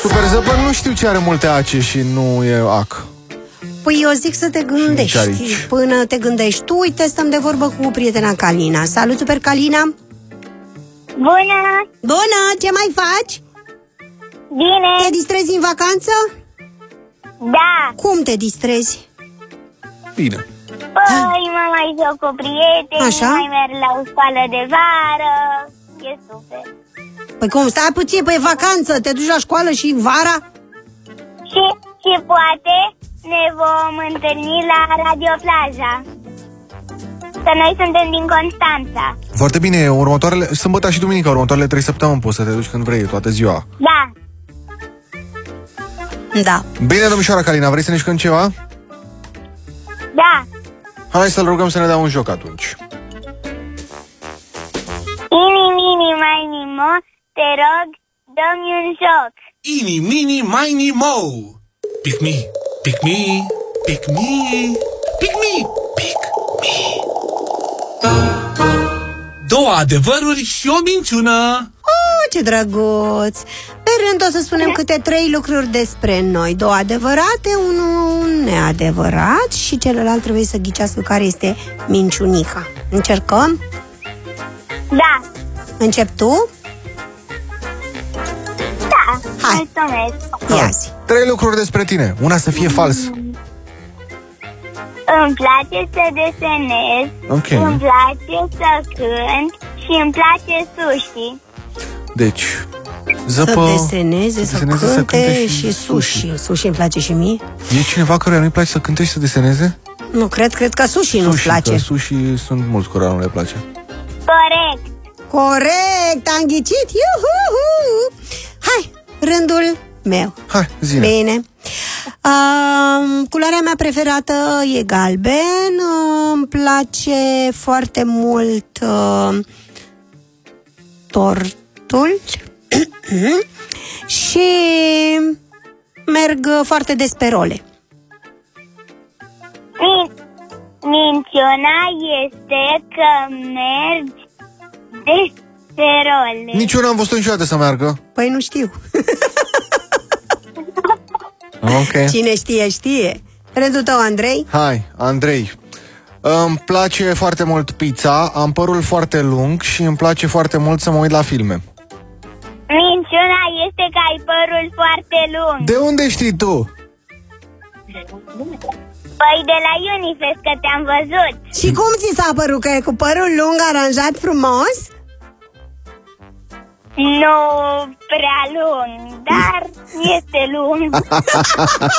Super Zăpăn nu știu ce are multe ace și nu e ac. Păi eu zic să te gândești. Până te gândești tu, uite, stăm de vorbă cu prietena Calina. Salut, Super Calina! Bună! Bună! Ce mai faci? Bine! Te distrezi în vacanță? Da! Cum te distrezi? Bine. Păi mă mai joc cu prieteni. Așa? Mai merg la o școală de vară. E super. Păi cum, stai puțin, păi vacanță, te duci la școală și vara? Și poate ne vom întâlni la Radio Plaja. Că noi suntem din Constanța. Foarte bine, următoarele, sâmbătă și duminica, următoarele 3 săptămâni poți să te duci când vrei, toată ziua. Da. Da. Bine, domnișoara Calina, vrei să ne jucăm ceva? Da. Hai să-l rugăm să ne dea un joc atunci. Ini, mini, mini, mo, te rog, dă-mi un joc. Ini, mini, mini, mo. Pick me, pick me, pick me, pick me, pick me. Două adevăruri și o minciună. Oh, ce drăguț! Pe rând o să spunem câte 3 lucruri despre noi. 2 adevărate, 1 neadevărat și celălalt trebuie să ghicească care este minciunica. Încercăm? Da. Încep tu? Da. Hai. Mulțumesc. Ia-zi. 3 lucruri despre tine, una să fie fals. Îmi place să desenez. Ok. Îmi place să cânt. Și îmi place sushi. Deci, Să deseneze, să cânte și sushi. Sushi îmi place și mie. E cineva care nu-i place să cânte și să deseneze? Nu, cred că sushi nu-ți place. Că sushi sunt mulți care nu le place. Corect. Corect, am ghicit. Iuhu! Hai, rândul meu. Hai, zine. Bine. Culoarea mea preferată e galben. Îmi place foarte mult tortul și merg foarte des pe role. Minciuna este că mergi de role. Nici eu n-am văzut niciodată să meargă. Păi nu știu. Ok. Cine știe, știe. Rândul tău, Andrei? Hai, Andrei. Îmi place foarte mult pizza, am părul foarte lung și îmi place foarte mult să mă uit la filme. Minciuna este că ai părul foarte lung. De unde știi tu? Păi de la Unifest, că te-am văzut. Și cum ți s-a părut? Că e cu părul lung aranjat frumos? Nu prea lung, dar este lung.